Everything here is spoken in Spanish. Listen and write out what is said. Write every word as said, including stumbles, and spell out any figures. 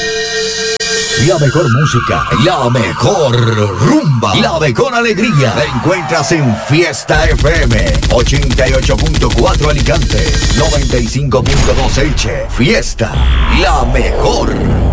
La mejor música, la mejor rumba, la mejor alegría la encuentras en Fiesta F M. ochenta y ocho punto cuatro Alicante, noventa y cinco punto dos Elche. Fiesta, la mejor.